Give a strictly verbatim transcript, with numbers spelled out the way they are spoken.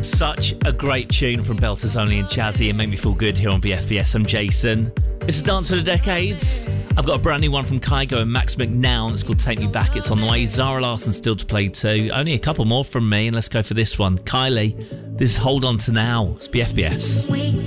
Such a great tune from Belters Only and Jazzy and make me feel good here on B F B S. I'm Jason. This is Dance of the Decades. I've got a brand new one from Kygo and Max McNown. It's called Take Me Back. It's on the way. Zara Larsson still to play too. Only a couple more from me, and let's go for this one. Kylie, this is Hold On To Now. It's B F B S. We